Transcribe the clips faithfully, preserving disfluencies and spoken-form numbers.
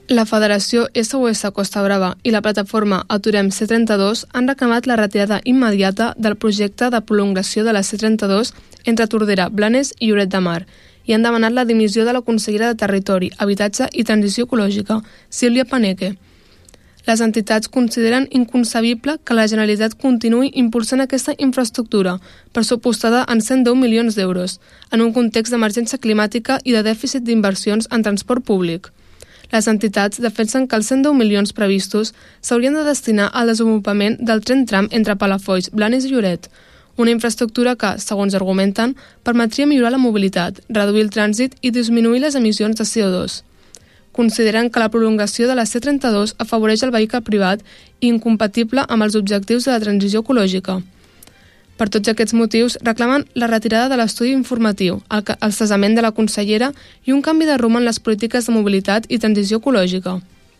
La Federació S O S Costa Brava i la plataforma Aturem C trenta-dos han reclamat la retirada immediata del projecte de prolongació de la C trenta-dos entre Tordera, Blanes i Lloret de Mar i han demanat la dimissió de la consellera de Territori, Habitatge i Transició Ecològica, Sílvia Paneque. Les entitats consideren inconcebible que la Generalitat continuï impulsant aquesta infraestructura, pressupostada en cent deu milions d'euros, en un context d'emergència climàtica i de dèficit d'inversions en transport públic. Les entitats defensen que els cent deu milions previstos s'haurien de destinar al desenvolupament del tren tram entre Palafolls, Blanes i Lloret, una infraestructura que, segons argumenten, permetria millorar la mobilitat, reduir el trànsit i disminuir les emissions de C O dos. Consideren que la prolongació de la C trenta-dos afavoreix el vehicle privat i incompatible amb els objectius de la transició ecològica. Per tots aquests motius, reclamen la retirada de l'estudi informatiu, el, el cessament de la consellera i un canvi de rumb en les polítiques de mobilitat i transició ecològica.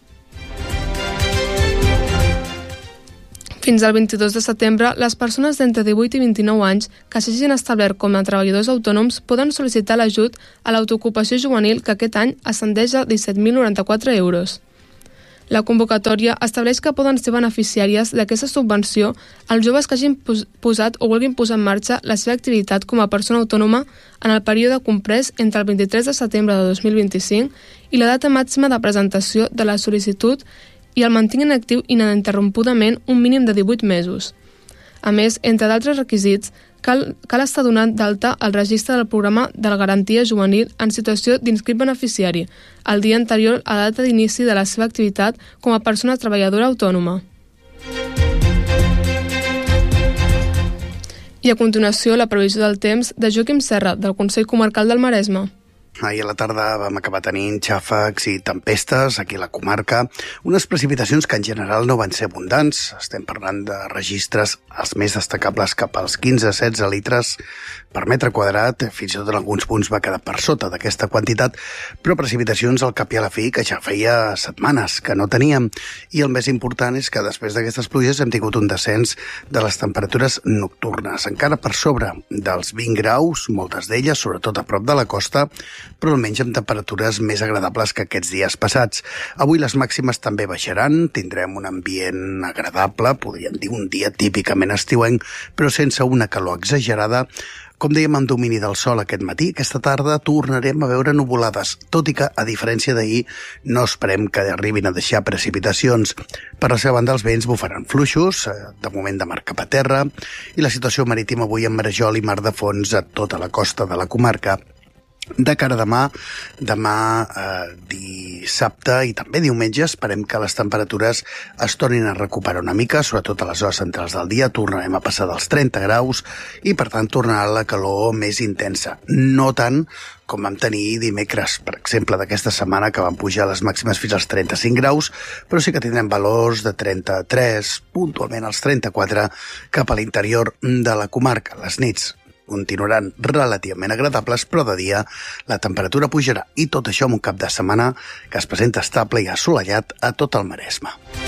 Fins al vint-i-dos de setembre, les persones d'entre divuit i vint-i-nou anys que s'hagin establert com a treballadors autònoms poden sol·licitar l'ajut a l'autoocupació juvenil que aquest any ascendeix a disset mil noranta-quatre euros. La convocatòria estableix que poden ser beneficiàries d'aquesta subvenció els joves que hagin posat o vulguin posar en marxa la seva activitat com a persona autònoma en el període comprès entre el vint-i-tres de setembre de dos mil vint-i-cinc i la data màxima de presentació de la sol·licitud i el mantinguin actiu ininterrompudament un mínim de divuit mesos. A més, entre d'altres requisits, cal, cal estar donat d'alta al registre del programa de la garantia juvenil en situació d'inscrit beneficiari, el dia anterior a la data d'inici de la seva activitat com a persona treballadora autònoma. I a continuació, la previsió del temps de Joaquim Serra, del Consell Comarcal del Maresme. Ahir a la tarda vam acabar tenint xàfecs i tempestes aquí a la comarca, unes precipitacions que en general no van ser abundants. Estem parlant de registres els més destacables cap als quinze a setze litres per metre quadrat, fins i tot en alguns punts va quedar per sota d'aquesta quantitat, però precipitacions al cap i a la fi que ja feia setmanes que no teníem. I el més important és que després d'aquestes pluges hem tingut un descens de les temperatures nocturnes, encara per sobre dels vint graus, moltes d'elles, sobretot a prop de la costa, però almenys amb temperatures més agradables que aquests dies passats. Avui les màximes també baixaran, tindrem un ambient agradable, podríem dir un dia típicament estiuenc, però sense una calor exagerada. Com dèiem, amb domini del sol aquest matí, aquesta tarda tornarem a veure nuvolades, tot i que, a diferència d'ahir, no esperem que arribin a deixar precipitacions. Per la seva banda, els vents bufaran fluixos, de moment de mar cap a terra, i la situació marítima avui en marejol i mar de fons a tota la costa de la comarca. De cara a demà, demà eh, dissabte i també diumenge, esperem que les temperatures es tornin a recuperar una mica, sobretot a les hores centrals del dia, tornarem a passar dels trenta graus i, per tant, tornarà la calor més intensa. No tant com vam tenir dimecres, per exemple, d'aquesta setmana, que van pujar les màximes fins als trenta-cinc graus, però sí que tindrem valors de trenta-tres, puntualment als trenta-quatre, cap a l'interior de la comarca. Les nits continuaran relativament agradables, però de dia la temperatura pujarà, i tot això amb un cap de setmana que es presenta estable i assolellat a tot el Maresme.